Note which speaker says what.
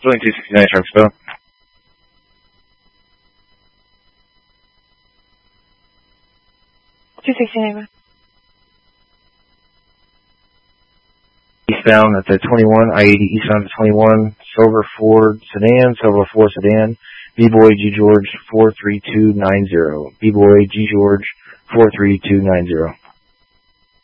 Speaker 1: Building 269 Sharp Spell. Eastbound at the 21, I-80 eastbound at the 21, Silver Ford Sedan, B-Boy G. George 43290, B-Boy G. George 43290.